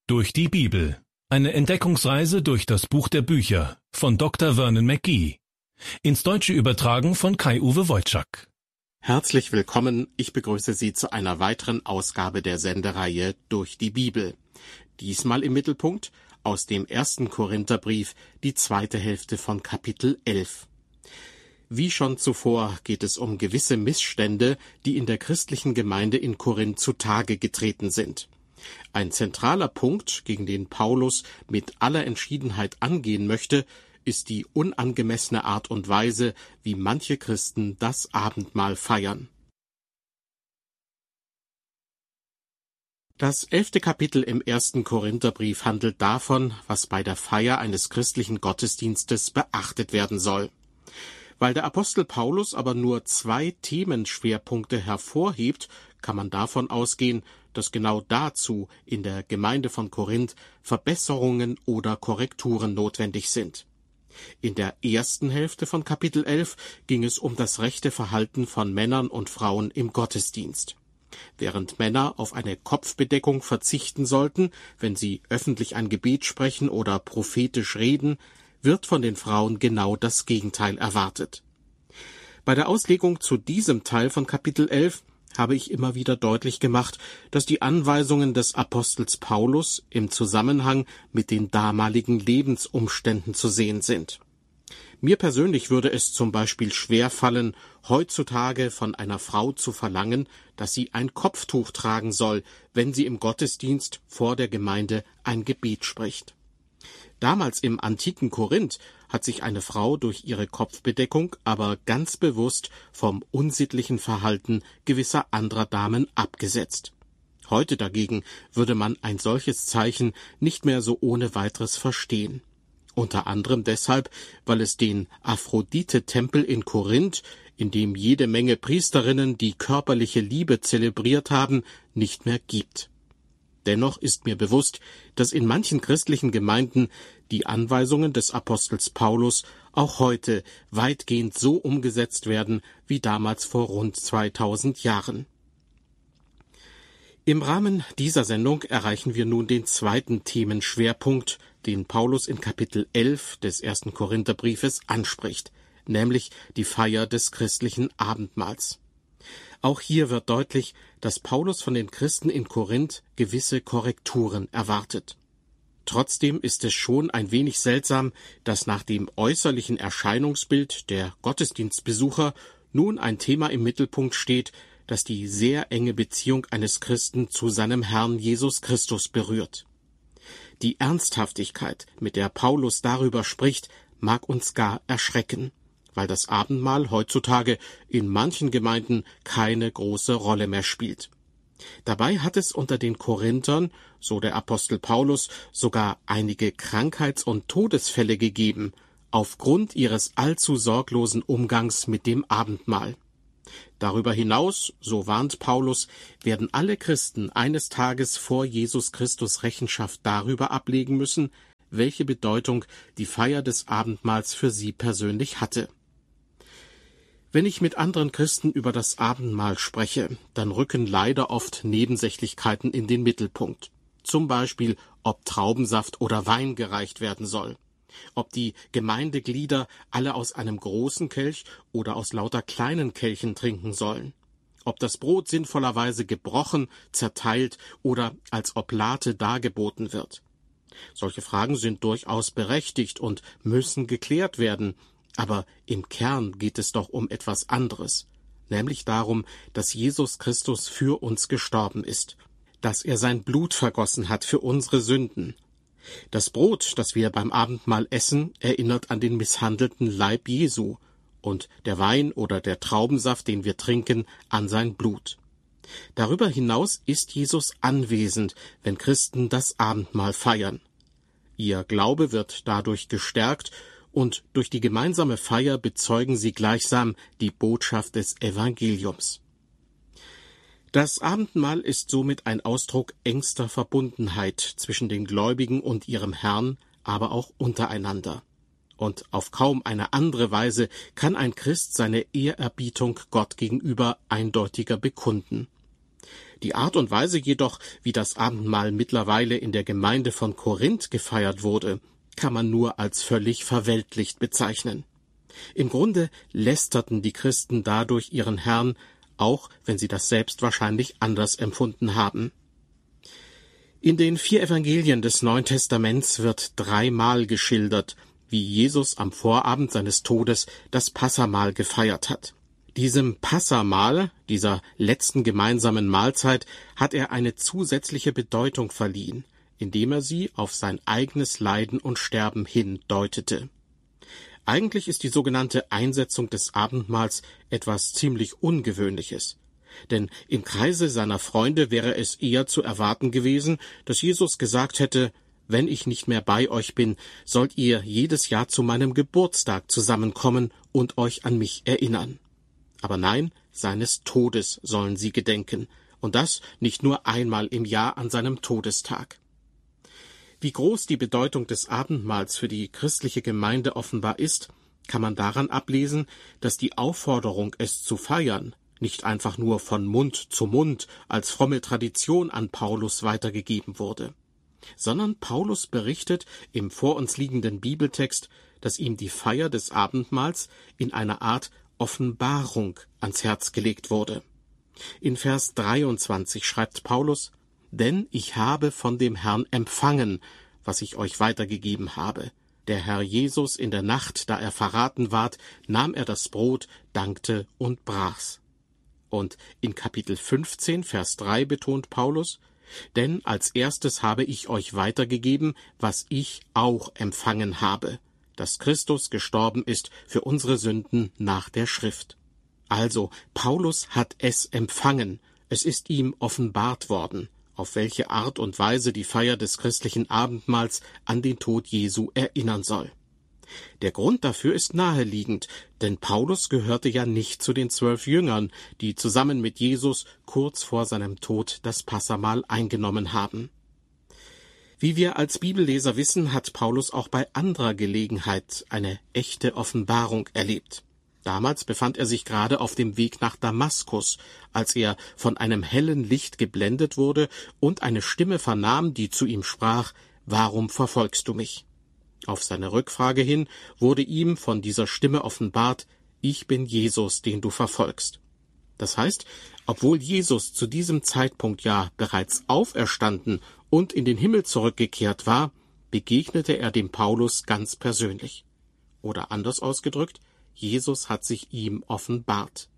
Durch die Bibel. Eine Entdeckungsreise durch das Buch der Bücher von Dr. Vernon McGee. Ins Deutsche übertragen von Kai-Uwe Wojczak. Herzlich willkommen, ich begrüße Sie zu einer weiteren Ausgabe der Sendereihe Durch die Bibel. Diesmal im Mittelpunkt aus dem 1. Korintherbrief, die zweite Hälfte von Kapitel 11. Wie schon zuvor geht es um gewisse Missstände, die in der christlichen Gemeinde in Korinth zutage getreten sind. Ein zentraler Punkt, gegen den Paulus mit aller Entschiedenheit angehen möchte, ist die unangemessene Art und Weise, wie manche Christen das Abendmahl feiern. Das 11. Kapitel im 1. Korintherbrief handelt davon, was bei der Feier eines christlichen Gottesdienstes beachtet werden soll. Weil der Apostel Paulus aber nur 2 Themenschwerpunkte hervorhebt, kann man davon ausgehen, dass genau dazu in der Gemeinde von Korinth Verbesserungen oder Korrekturen notwendig sind. In der ersten Hälfte von Kapitel 11 ging es um das rechte Verhalten von Männern und Frauen im Gottesdienst. Während Männer auf eine Kopfbedeckung verzichten sollten, wenn sie öffentlich ein Gebet sprechen oder prophetisch reden, wird von den Frauen genau das Gegenteil erwartet. Bei der Auslegung zu diesem Teil von Kapitel 11 habe ich immer wieder deutlich gemacht, dass die Anweisungen des Apostels Paulus im Zusammenhang mit den damaligen Lebensumständen zu sehen sind. Mir persönlich würde es zum Beispiel schwerfallen, heutzutage von einer Frau zu verlangen, dass sie ein Kopftuch tragen soll, wenn sie im Gottesdienst vor der Gemeinde ein Gebet spricht. Damals im antiken Korinth hat sich eine Frau durch ihre Kopfbedeckung aber ganz bewusst vom unsittlichen Verhalten gewisser anderer Damen abgesetzt. Heute dagegen würde man ein solches Zeichen nicht mehr so ohne weiteres verstehen. Unter anderem deshalb, weil es den Aphrodite-Tempel in Korinth, in dem jede Menge Priesterinnen die körperliche Liebe zelebriert haben, nicht mehr gibt. Dennoch ist mir bewusst, dass in manchen christlichen Gemeinden die Anweisungen des Apostels Paulus auch heute weitgehend so umgesetzt werden wie damals vor rund 2000 Jahren. Im Rahmen dieser Sendung erreichen wir nun den zweiten Themenschwerpunkt, den Paulus in Kapitel 11 des 1. Korintherbriefes anspricht, nämlich die Feier des christlichen Abendmahls. Auch hier wird deutlich, dass Paulus von den Christen in Korinth gewisse Korrekturen erwartet. Trotzdem ist es schon ein wenig seltsam, dass nach dem äußerlichen Erscheinungsbild der Gottesdienstbesucher nun ein Thema im Mittelpunkt steht, das die sehr enge Beziehung eines Christen zu seinem Herrn Jesus Christus berührt. Die Ernsthaftigkeit, mit der Paulus darüber spricht, mag uns gar erschrecken, weil das Abendmahl heutzutage in manchen Gemeinden keine große Rolle mehr spielt. Dabei hat es unter den Korinthern, so der Apostel Paulus, sogar einige Krankheits- und Todesfälle gegeben, aufgrund ihres allzu sorglosen Umgangs mit dem Abendmahl. Darüber hinaus, so warnt Paulus, werden alle Christen eines Tages vor Jesus Christus Rechenschaft darüber ablegen müssen, welche Bedeutung die Feier des Abendmahls für sie persönlich hatte. Wenn ich mit anderen Christen über das Abendmahl spreche, dann rücken leider oft Nebensächlichkeiten in den Mittelpunkt. Zum Beispiel, ob Traubensaft oder Wein gereicht werden soll, ob die Gemeindeglieder alle aus einem großen Kelch oder aus lauter kleinen Kelchen trinken sollen, ob das Brot sinnvollerweise gebrochen, zerteilt oder als Oblate dargeboten wird. Solche Fragen sind durchaus berechtigt und müssen geklärt werden, aber im Kern geht es doch um etwas anderes, nämlich darum, dass Jesus Christus für uns gestorben ist, dass er sein Blut vergossen hat für unsere Sünden. Das Brot, das wir beim Abendmahl essen, erinnert an den misshandelten Leib Jesu und der Wein oder der Traubensaft, den wir trinken, an sein Blut. Darüber hinaus ist Jesus anwesend, wenn Christen das Abendmahl feiern. Ihr Glaube wird dadurch gestärkt und durch die gemeinsame Feier bezeugen sie gleichsam die Botschaft des Evangeliums. Das Abendmahl ist somit ein Ausdruck engster Verbundenheit zwischen den Gläubigen und ihrem Herrn, aber auch untereinander. Und auf kaum eine andere Weise kann ein Christ seine Ehrerbietung Gott gegenüber eindeutiger bekunden. Die Art und Weise jedoch, wie das Abendmahl mittlerweile in der Gemeinde von Korinth gefeiert wurde, kann man nur als völlig verweltlicht bezeichnen. Im Grunde lästerten die Christen dadurch ihren Herrn, auch wenn sie das selbst wahrscheinlich anders empfunden haben. In den 4 Evangelien des Neuen Testaments wird 3-mal geschildert, wie Jesus am Vorabend seines Todes das Passahmahl gefeiert hat. Diesem Passahmahl, dieser letzten gemeinsamen Mahlzeit, hat er eine zusätzliche Bedeutung verliehen, indem er sie auf sein eigenes Leiden und Sterben hindeutete. Eigentlich ist die sogenannte Einsetzung des Abendmahls etwas ziemlich Ungewöhnliches. Denn im Kreise seiner Freunde wäre es eher zu erwarten gewesen, dass Jesus gesagt hätte: Wenn ich nicht mehr bei euch bin, sollt ihr jedes Jahr zu meinem Geburtstag zusammenkommen und euch an mich erinnern. Aber nein, seines Todes sollen sie gedenken, und das nicht nur einmal im Jahr an seinem Todestag. Wie groß die Bedeutung des Abendmahls für die christliche Gemeinde offenbar ist, kann man daran ablesen, dass die Aufforderung, es zu feiern, nicht einfach nur von Mund zu Mund als fromme Tradition an Paulus weitergegeben wurde, sondern Paulus berichtet im vor uns liegenden Bibeltext, dass ihm die Feier des Abendmahls in einer Art Offenbarung ans Herz gelegt wurde. In Vers 23 schreibt Paulus: Denn ich habe von dem Herrn empfangen, was ich euch weitergegeben habe. Der Herr Jesus in der Nacht, da er verraten ward, nahm er das Brot, dankte und brach's. Und in Kapitel 15, Vers 3 betont Paulus: Denn als erstes habe ich euch weitergegeben, was ich auch empfangen habe, dass Christus gestorben ist für unsere Sünden nach der Schrift. Also, Paulus hat es empfangen, es ist ihm offenbart worden, auf welche Art und Weise die Feier des christlichen Abendmahls an den Tod Jesu erinnern soll. Der Grund dafür ist naheliegend, denn Paulus gehörte ja nicht zu den 12 Jüngern, die zusammen mit Jesus kurz vor seinem Tod das Passahmahl eingenommen haben. Wie wir als Bibelleser wissen, hat Paulus auch bei anderer Gelegenheit eine echte Offenbarung erlebt. Damals befand er sich gerade auf dem Weg nach Damaskus, als er von einem hellen Licht geblendet wurde und eine Stimme vernahm, die zu ihm sprach: Warum verfolgst du mich? Auf seine Rückfrage hin wurde ihm von dieser Stimme offenbart: Ich bin Jesus, den du verfolgst. Das heißt, obwohl Jesus zu diesem Zeitpunkt ja bereits auferstanden und in den Himmel zurückgekehrt war, begegnete er dem Paulus ganz persönlich. Oder anders ausgedrückt, Jesus hat sich ihm offenbart.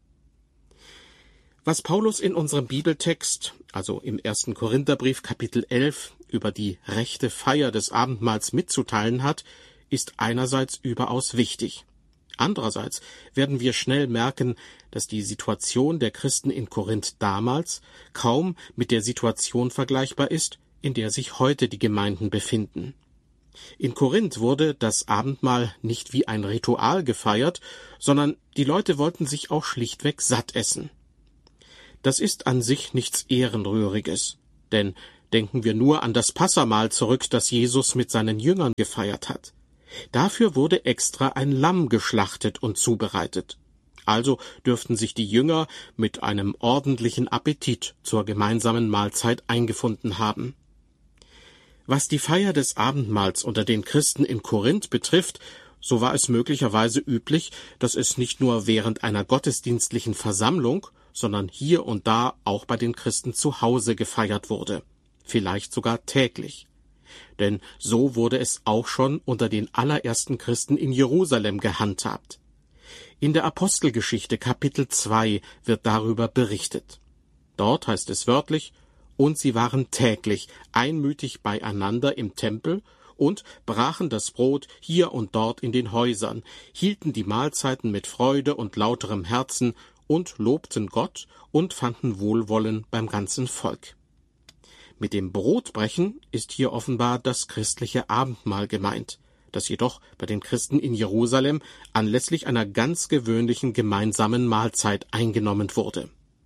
Was Paulus in unserem Bibeltext, also im 1. Korintherbrief Kapitel 11, über die rechte Feier des Abendmahls mitzuteilen hat, ist einerseits überaus wichtig. Andererseits werden wir schnell merken, dass die Situation der Christen in Korinth damals kaum mit der Situation vergleichbar ist, in der sich heute die Gemeinden befinden. In Korinth wurde das Abendmahl nicht wie ein Ritual gefeiert, sondern die Leute wollten sich auch schlichtweg satt essen. Das ist an sich nichts Ehrenrühriges, denn denken wir nur an das Passahmahl zurück, das Jesus mit seinen Jüngern gefeiert hat. Dafür wurde extra ein Lamm geschlachtet und zubereitet. Also dürften sich die Jünger mit einem ordentlichen Appetit zur gemeinsamen Mahlzeit eingefunden haben. Was die Feier des Abendmahls unter den Christen in Korinth betrifft, so war es möglicherweise üblich, dass es nicht nur während einer gottesdienstlichen Versammlung, sondern hier und da auch bei den Christen zu Hause gefeiert wurde, vielleicht sogar täglich. Denn so wurde es auch schon unter den allerersten Christen in Jerusalem gehandhabt. In der Apostelgeschichte Kapitel 2 wird darüber berichtet. Dort heißt es wörtlich: Und sie waren täglich einmütig beieinander im Tempel und brachen das Brot hier und dort in den Häusern, hielten die Mahlzeiten mit Freude und lauterem Herzen und lobten Gott und fanden Wohlwollen beim ganzen Volk. Mit dem Brotbrechen ist hier offenbar das christliche Abendmahl gemeint, das jedoch bei den Christen in Jerusalem anlässlich einer ganz gewöhnlichen gemeinsamen Mahlzeit eingenommen wurde.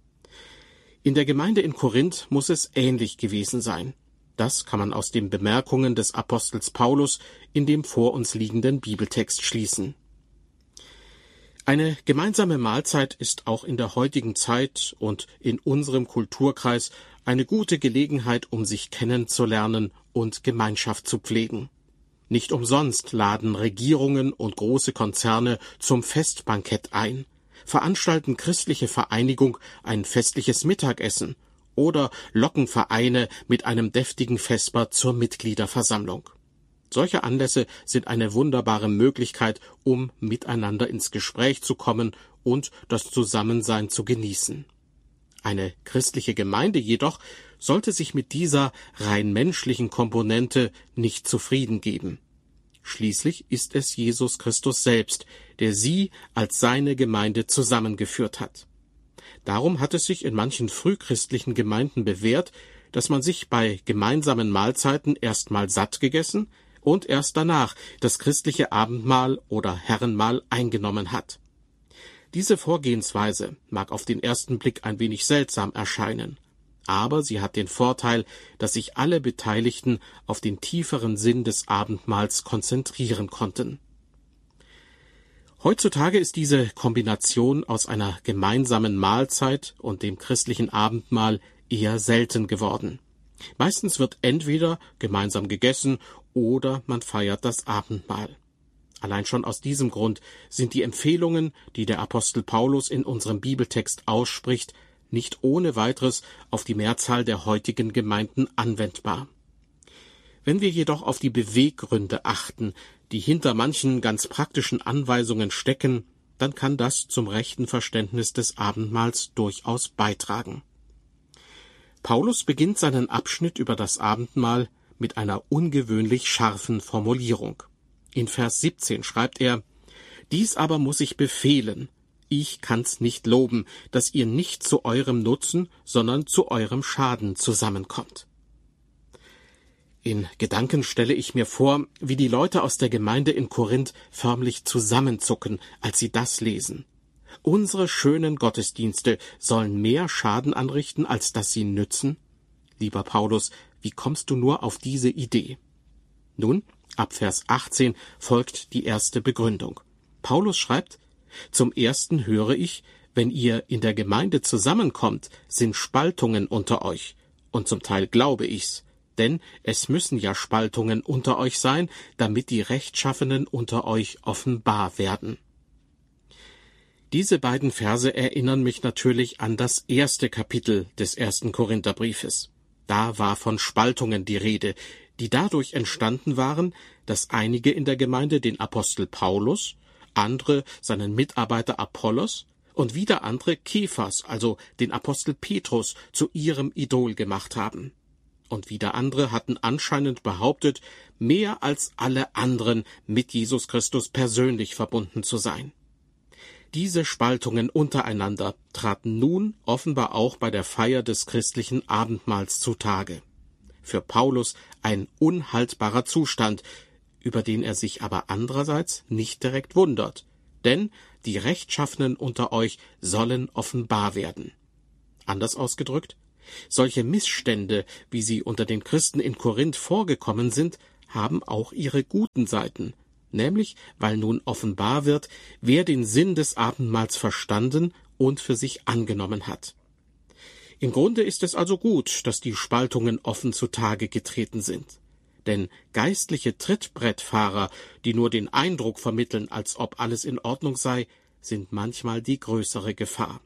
In der Gemeinde in Korinth muss es ähnlich gewesen sein. Das kann man aus den Bemerkungen des Apostels Paulus in dem vor uns liegenden Bibeltext schließen. Eine gemeinsame Mahlzeit ist auch in der heutigen Zeit und in unserem Kulturkreis eine gute Gelegenheit, um sich kennenzulernen und Gemeinschaft zu pflegen. Nicht umsonst laden Regierungen und große Konzerne zum Festbankett ein, veranstalten christliche Vereinigung ein festliches Mittagessen oder locken Vereine mit einem deftigen Vesper zur Mitgliederversammlung. Solche Anlässe sind eine wunderbare Möglichkeit, um miteinander ins Gespräch zu kommen und das Zusammensein zu genießen. Eine christliche Gemeinde jedoch sollte sich mit dieser rein menschlichen Komponente nicht zufrieden geben. Schließlich ist es Jesus Christus selbst, der sie als seine Gemeinde zusammengeführt hat. Darum hat es sich in manchen frühchristlichen Gemeinden bewährt, dass man sich bei gemeinsamen Mahlzeiten erstmal satt gegessen und erst danach das christliche Abendmahl oder Herrenmahl eingenommen hat. Diese Vorgehensweise mag auf den ersten Blick ein wenig seltsam erscheinen, aber sie hat den Vorteil, dass sich alle Beteiligten auf den tieferen Sinn des Abendmahls konzentrieren konnten. Heutzutage ist diese Kombination aus einer gemeinsamen Mahlzeit und dem christlichen Abendmahl eher selten geworden. Meistens wird entweder gemeinsam gegessen oder man feiert das Abendmahl. Allein schon aus diesem Grund sind die Empfehlungen, die der Apostel Paulus in unserem Bibeltext ausspricht, nicht ohne weiteres auf die Mehrzahl der heutigen Gemeinden anwendbar. Wenn wir jedoch auf die Beweggründe achten, die hinter manchen ganz praktischen Anweisungen stecken, dann kann das zum rechten Verständnis des Abendmahls durchaus beitragen. Paulus beginnt seinen Abschnitt über das Abendmahl mit einer ungewöhnlich scharfen Formulierung. In Vers 17 schreibt er: »Dies aber muss ich befehlen, ich kann's nicht loben, dass ihr nicht zu eurem Nutzen, sondern zu eurem Schaden zusammenkommt.« In Gedanken stelle ich mir vor, wie die Leute aus der Gemeinde in Korinth förmlich zusammenzucken, als sie das lesen. Unsere schönen Gottesdienste sollen mehr Schaden anrichten, als dass sie nützen? Lieber Paulus, wie kommst du nur auf diese Idee? Nun, ab Vers 18 folgt die erste Begründung. Paulus schreibt: »Zum Ersten höre ich, wenn ihr in der Gemeinde zusammenkommt, sind Spaltungen unter euch, und zum Teil glaube ich's, denn es müssen ja Spaltungen unter euch sein, damit die Rechtschaffenen unter euch offenbar werden.« Diese beiden Verse erinnern mich natürlich an das erste Kapitel des 1. Korintherbriefes. Da war von Spaltungen die Rede, die dadurch entstanden waren, dass einige in der Gemeinde den Apostel Paulus, andere seinen Mitarbeiter Apollos und wieder andere Kephas, also den Apostel Petrus, zu ihrem Idol gemacht haben. Und wieder andere hatten anscheinend behauptet, mehr als alle anderen mit Jesus Christus persönlich verbunden zu sein. Diese Spaltungen untereinander traten nun offenbar auch bei der Feier des christlichen Abendmahls zutage. Für Paulus ein unhaltbarer Zustand, über den er sich aber andererseits nicht direkt wundert, denn die Rechtschaffenen unter euch sollen offenbar werden. Anders ausgedrückt, solche Missstände, wie sie unter den Christen in Korinth vorgekommen sind, haben auch ihre guten Seiten, nämlich weil nun offenbar wird, wer den Sinn des Abendmahls verstanden und für sich angenommen hat. Im Grunde ist es also gut, dass die Spaltungen offen zutage getreten sind. Denn geistliche Trittbrettfahrer, die nur den Eindruck vermitteln, als ob alles in Ordnung sei, sind manchmal die größere Gefahr.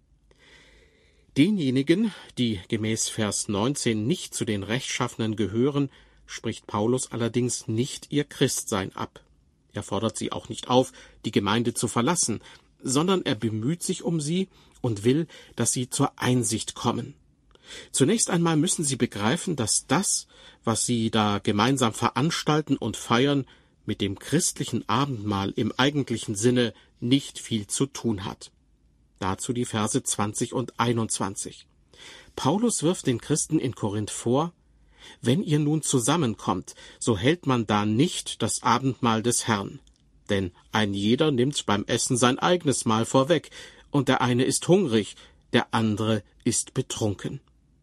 Denjenigen, die gemäß Vers 19 nicht zu den Rechtschaffenen gehören, spricht Paulus allerdings nicht ihr Christsein ab. Er fordert sie auch nicht auf, die Gemeinde zu verlassen, sondern er bemüht sich um sie und will, dass sie zur Einsicht kommen. Zunächst einmal müssen sie begreifen, dass das, was sie da gemeinsam veranstalten und feiern, mit dem christlichen Abendmahl im eigentlichen Sinne nicht viel zu tun hat. Dazu die Verse 20 und 21. Paulus wirft den Christen in Korinth vor: »Wenn ihr nun zusammenkommt, so hält man da nicht das Abendmahl des Herrn. Denn ein jeder nimmt beim Essen sein eigenes Mahl vorweg, und der eine ist hungrig, der andere ist betrunken.«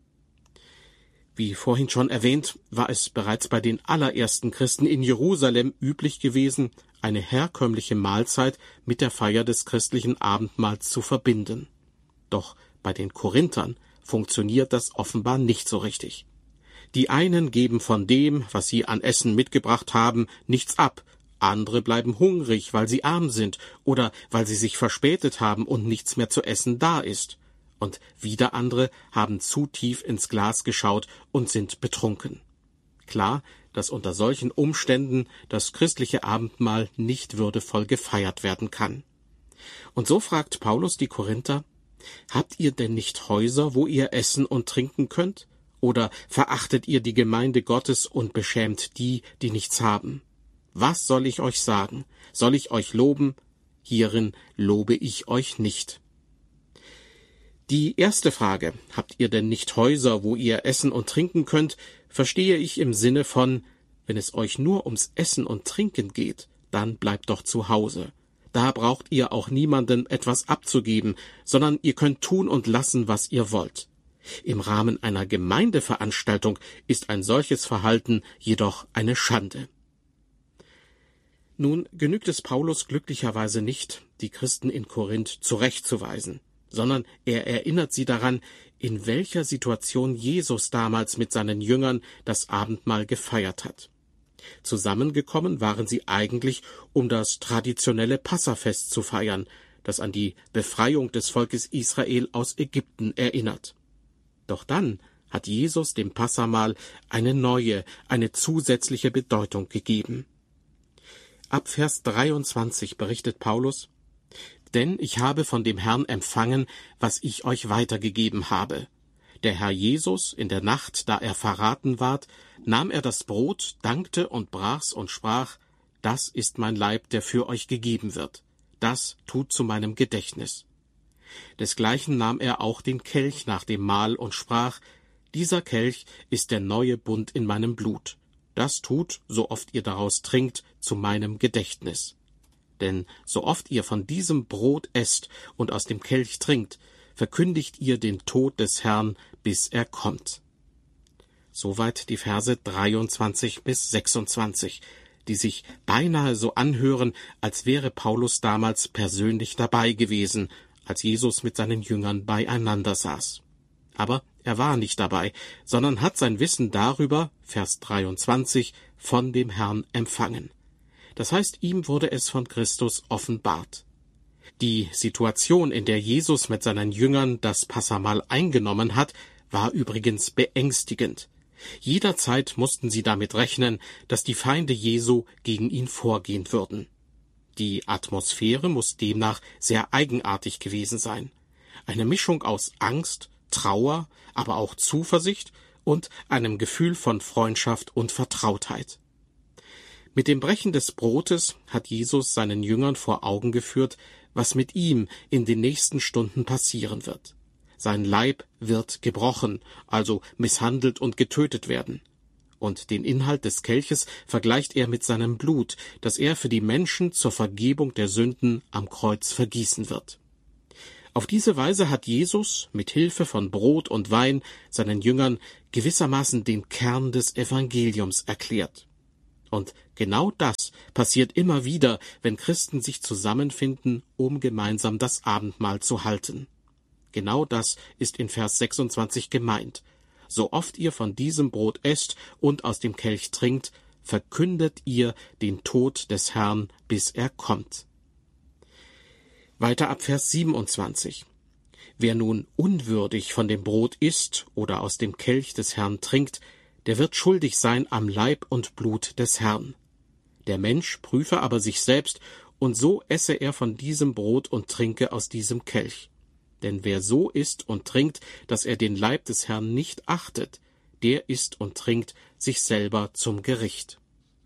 Wie vorhin schon erwähnt, war es bereits bei den allerersten Christen in Jerusalem üblich gewesen, eine herkömmliche Mahlzeit mit der Feier des christlichen Abendmahls zu verbinden. Doch bei den Korinthern funktioniert das offenbar nicht so richtig. Die einen geben von dem, was sie an Essen mitgebracht haben, nichts ab, andere bleiben hungrig, weil sie arm sind oder weil sie sich verspätet haben und nichts mehr zu essen da ist. Und wieder andere haben zu tief ins Glas geschaut und sind betrunken. Klar, dass unter solchen Umständen das christliche Abendmahl nicht würdevoll gefeiert werden kann. Und so fragt Paulus die Korinther: Habt ihr denn nicht Häuser, wo ihr essen und trinken könnt? Oder verachtet ihr die Gemeinde Gottes und beschämt die, die nichts haben? Was soll ich euch sagen? Soll ich euch loben? Hierin lobe ich euch nicht. Die erste Frage, habt ihr denn nicht Häuser, wo ihr essen und trinken könnt, verstehe ich im Sinne von, wenn es euch nur ums Essen und Trinken geht, dann bleibt doch zu Hause. Da braucht ihr auch niemandem etwas abzugeben, sondern ihr könnt tun und lassen, was ihr wollt. Im Rahmen einer Gemeindeveranstaltung ist ein solches Verhalten jedoch eine Schande. Nun genügt es Paulus glücklicherweise nicht, die Christen in Korinth zurechtzuweisen, sondern er erinnert sie daran, in welcher Situation Jesus damals mit seinen Jüngern das Abendmahl gefeiert hat. Zusammengekommen waren sie eigentlich, um das traditionelle Passafest zu feiern, das an die Befreiung des Volkes Israel aus Ägypten erinnert. Doch dann hat Jesus dem Passamahl eine neue, eine zusätzliche Bedeutung gegeben. Ab Vers 23 berichtet Paulus: Denn ich habe von dem Herrn empfangen, was ich euch weitergegeben habe. Der Herr Jesus, in der Nacht, da er verraten ward, nahm er das Brot, dankte und brach's und sprach: Das ist mein Leib, der für euch gegeben wird. Das tut zu meinem Gedächtnis. Desgleichen nahm er auch den Kelch nach dem Mahl und sprach: Dieser Kelch ist der neue Bund in meinem Blut. Das tut, so oft ihr daraus trinkt, zu meinem Gedächtnis. Denn so oft ihr von diesem Brot esst und aus dem Kelch trinkt, verkündigt ihr den Tod des Herrn, bis er kommt. Soweit die Verse 23 bis 26, die sich beinahe so anhören, als wäre Paulus damals persönlich dabei gewesen, als Jesus mit seinen Jüngern beieinander saß. Aber er war nicht dabei, sondern hat sein Wissen darüber, Vers 23, von dem Herrn empfangen. Das heißt, ihm wurde es von Christus offenbart. Die Situation, in der Jesus mit seinen Jüngern das Passamahl eingenommen hat, war übrigens beängstigend. Jederzeit mussten sie damit rechnen, dass die Feinde Jesu gegen ihn vorgehen würden. Die Atmosphäre muss demnach sehr eigenartig gewesen sein. Eine Mischung aus Angst, Trauer, aber auch Zuversicht und einem Gefühl von Freundschaft und Vertrautheit. Mit dem Brechen des Brotes hat Jesus seinen Jüngern vor Augen geführt, was mit ihm in den nächsten Stunden passieren wird. Sein Leib wird gebrochen, also misshandelt und getötet werden. Und den Inhalt des Kelches vergleicht er mit seinem Blut, das er für die Menschen zur Vergebung der Sünden am Kreuz vergießen wird. Auf diese Weise hat Jesus mit Hilfe von Brot und Wein seinen Jüngern gewissermaßen den Kern des Evangeliums erklärt. Und genau das passiert immer wieder, wenn Christen sich zusammenfinden, um gemeinsam das Abendmahl zu halten. Genau das ist in Vers 26 gemeint. So oft ihr von diesem Brot esst und aus dem Kelch trinkt, verkündet ihr den Tod des Herrn, bis er kommt. Weiter ab Vers 27. Wer nun unwürdig von dem Brot isst oder aus dem Kelch des Herrn trinkt, der wird schuldig sein am Leib und Blut des Herrn. Der Mensch prüfe aber sich selbst, und so esse er von diesem Brot und trinke aus diesem Kelch. Denn wer so isst und trinkt, dass er den Leib des Herrn nicht achtet, der isst und trinkt sich selber zum Gericht.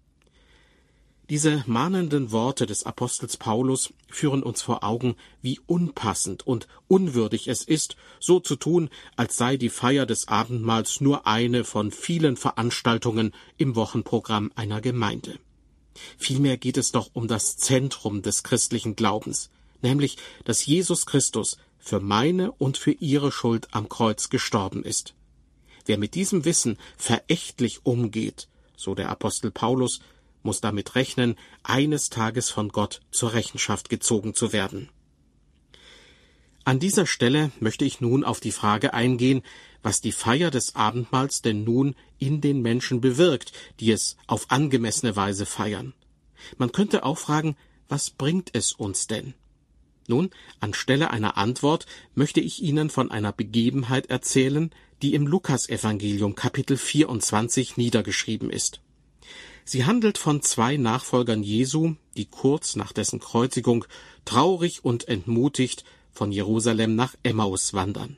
Diese mahnenden Worte des Apostels Paulus führen uns vor Augen, wie unpassend und unwürdig es ist, so zu tun, als sei die Feier des Abendmahls nur eine von vielen Veranstaltungen im Wochenprogramm einer Gemeinde. Vielmehr geht es doch um das Zentrum des christlichen Glaubens, nämlich, dass Jesus Christus für meine und für ihre Schuld am Kreuz gestorben ist. Wer mit diesem Wissen verächtlich umgeht, so der Apostel Paulus, muss damit rechnen, eines Tages von Gott zur Rechenschaft gezogen zu werden. An dieser Stelle möchte ich nun auf die Frage eingehen, was die Feier des Abendmahls denn nun in den Menschen bewirkt, die es auf angemessene Weise feiern. Man könnte auch fragen, was bringt es uns denn? Nun, anstelle einer Antwort möchte ich Ihnen von einer Begebenheit erzählen, die im Lukasevangelium Kapitel 24 niedergeschrieben ist. Sie handelt von 2 Nachfolgern Jesu, die kurz nach dessen Kreuzigung traurig und entmutigt von Jerusalem nach Emmaus wandern.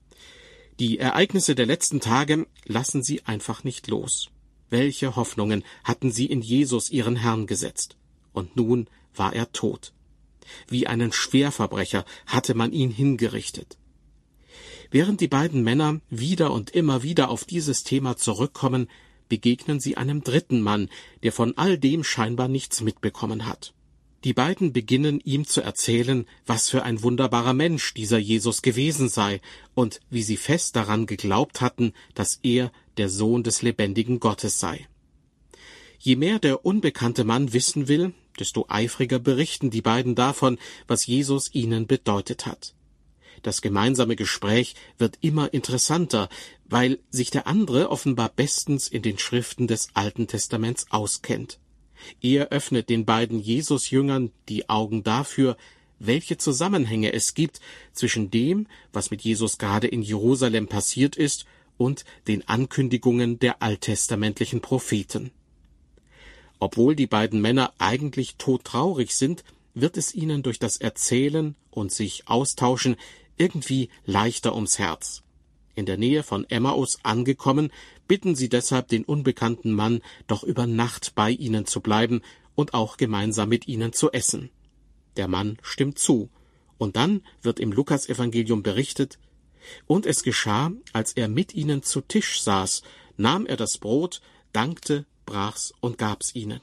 Die Ereignisse der letzten Tage lassen sie einfach nicht los. Welche Hoffnungen hatten sie in Jesus, ihren Herrn, gesetzt? Und nun war er tot. Wie einen Schwerverbrecher hatte man ihn hingerichtet. Während die beiden Männer wieder und immer wieder auf dieses Thema zurückkommen, begegnen sie einem dritten Mann, der von all dem scheinbar nichts mitbekommen hat. Die beiden beginnen ihm zu erzählen, was für ein wunderbarer Mensch dieser Jesus gewesen sei und wie sie fest daran geglaubt hatten, dass er der Sohn des lebendigen Gottes sei. Je mehr der unbekannte Mann wissen will, desto eifriger berichten die beiden davon, was Jesus ihnen bedeutet hat. Das gemeinsame Gespräch wird immer interessanter, weil sich der andere offenbar bestens in den Schriften des Alten Testaments auskennt. Er öffnet den beiden Jesus-Jüngern die Augen dafür, welche Zusammenhänge es gibt zwischen dem, was mit Jesus gerade in Jerusalem passiert ist, und den Ankündigungen der alttestamentlichen Propheten. Obwohl die beiden Männer eigentlich todtraurig sind, wird es ihnen durch das Erzählen und sich austauschen irgendwie leichter ums Herz. In der Nähe von Emmaus angekommen, bitten sie deshalb den unbekannten Mann, doch über Nacht bei ihnen zu bleiben und auch gemeinsam mit ihnen zu essen. Der Mann stimmt zu, und dann wird im Lukasevangelium berichtet: Und es geschah, als er mit ihnen zu Tisch saß, nahm er das Brot, dankte, brach's und gab's ihnen.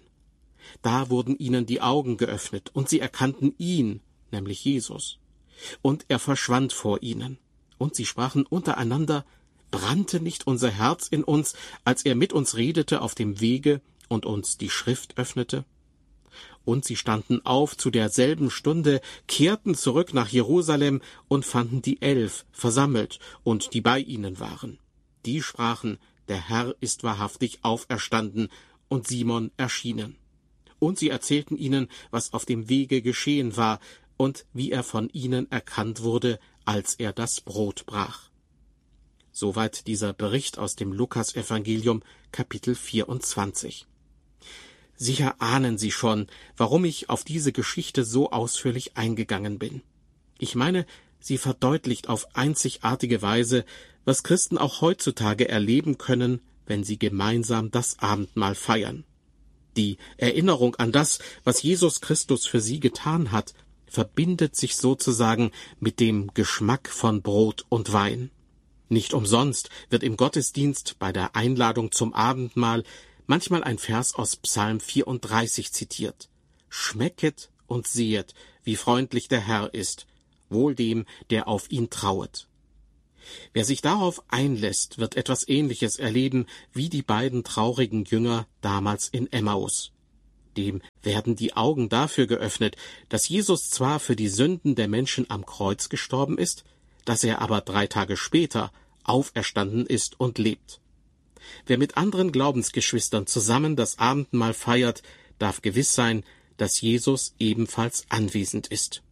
Da wurden ihnen die Augen geöffnet, und sie erkannten ihn, nämlich Jesus. Und er verschwand vor ihnen. Und sie sprachen untereinander: Brannte nicht unser Herz in uns, als er mit uns redete auf dem Wege und uns die Schrift öffnete? Und sie standen auf zu derselben Stunde, kehrten zurück nach Jerusalem und fanden die 11 versammelt und die bei ihnen waren. Die sprachen: Der Herr ist wahrhaftig auferstanden und Simon erschienen. Und sie erzählten ihnen, was auf dem Wege geschehen war und wie er von ihnen erkannt wurde, als er das Brot brach. Soweit dieser Bericht aus dem Lukasevangelium, Kapitel 24. Sicher ahnen Sie schon, warum ich auf diese Geschichte so ausführlich eingegangen bin. Ich meine, sie verdeutlicht auf einzigartige Weise, was Christen auch heutzutage erleben können, wenn sie gemeinsam das Abendmahl feiern. Die Erinnerung an das, was Jesus Christus für sie getan hat, verbindet sich sozusagen mit dem Geschmack von Brot und Wein. Nicht umsonst wird im Gottesdienst bei der Einladung zum Abendmahl manchmal ein Vers aus Psalm 34 zitiert: Schmecket und sehet, wie freundlich der Herr ist, wohl dem, der auf ihn trauet. Wer sich darauf einlässt, wird etwas Ähnliches erleben wie die beiden traurigen Jünger damals in Emmaus. Dem werden die Augen dafür geöffnet, dass Jesus zwar für die Sünden der Menschen am Kreuz gestorben ist, dass er aber 3 Tage später auferstanden ist und lebt. Wer mit anderen Glaubensgeschwistern zusammen das Abendmahl feiert, darf gewiss sein, dass Jesus ebenfalls anwesend ist.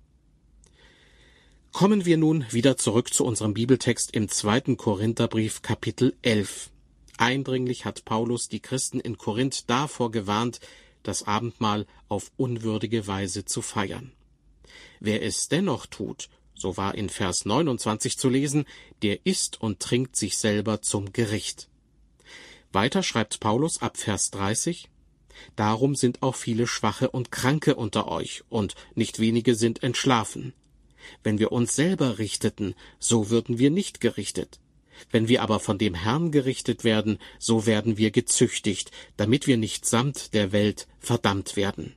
Kommen wir nun wieder zurück zu unserem Bibeltext im 2. Korintherbrief, Kapitel 11. Eindringlich hat Paulus die Christen in Korinth davor gewarnt, das Abendmahl auf unwürdige Weise zu feiern. Wer es dennoch tut, so war in Vers 29 zu lesen, der isst und trinkt sich selber zum Gericht. Weiter schreibt Paulus ab Vers 30, Darum sind auch viele Schwache und Kranke unter euch, und nicht wenige sind entschlafen. Wenn wir uns selber richteten, so würden wir nicht gerichtet. Wenn wir aber von dem Herrn gerichtet werden, so werden wir gezüchtigt, damit wir nicht samt der Welt verdammt werden.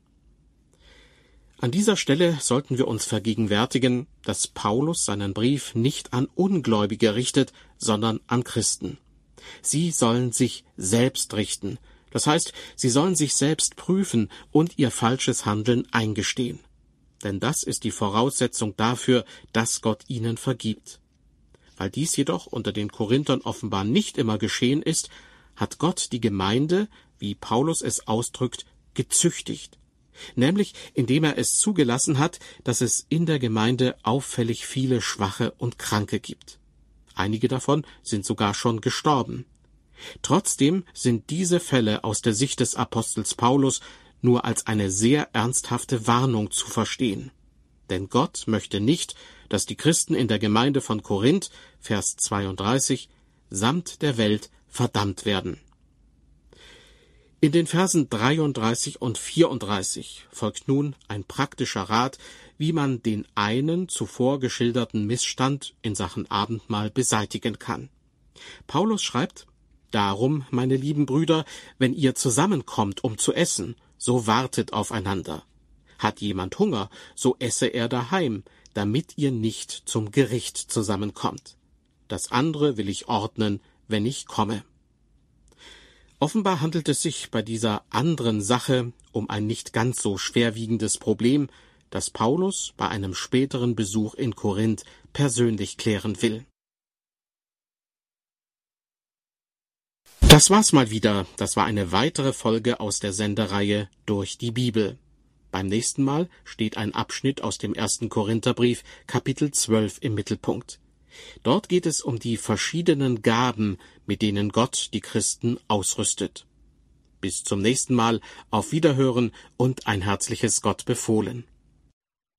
An dieser Stelle sollten wir uns vergegenwärtigen, dass Paulus seinen Brief nicht an Ungläubige richtet, sondern an Christen. Sie sollen sich selbst richten, das heißt, sie sollen sich selbst prüfen und ihr falsches Handeln eingestehen. denn das ist die Voraussetzung dafür, dass Gott ihnen vergibt. Weil dies jedoch unter den Korinthern offenbar nicht immer geschehen ist, hat Gott die Gemeinde, wie Paulus es ausdrückt, gezüchtigt, nämlich indem er es zugelassen hat, dass es in der Gemeinde auffällig viele Schwache und Kranke gibt. Einige davon sind sogar schon gestorben. Trotzdem sind diese Fälle aus der Sicht des Apostels Paulus nur als eine sehr ernsthafte Warnung zu verstehen. Denn Gott möchte nicht, dass die Christen in der Gemeinde von Korinth, Vers 32, samt der Welt verdammt werden. In den Versen 33 und 34 folgt nun ein praktischer Rat, wie man den einen zuvor geschilderten Missstand in Sachen Abendmahl beseitigen kann. Paulus schreibt: Darum, meine lieben Brüder, wenn ihr zusammenkommt, um zu essen, so wartet aufeinander. Hat jemand Hunger, so esse er daheim, damit ihr nicht zum Gericht zusammenkommt. Das andere will ich ordnen, wenn ich komme. Offenbar handelt es sich bei dieser anderen Sache um ein nicht ganz so schwerwiegendes Problem, das Paulus bei einem späteren Besuch in Korinth persönlich klären will. Das war's mal wieder. Das war eine weitere Folge aus der Sendereihe Durch die Bibel. Beim nächsten Mal steht ein Abschnitt aus dem 1. Korintherbrief, Kapitel 12 im Mittelpunkt. Dort geht es um die verschiedenen Gaben, mit denen Gott die Christen ausrüstet. Bis zum nächsten Mal, auf Wiederhören und ein herzliches Gott befohlen.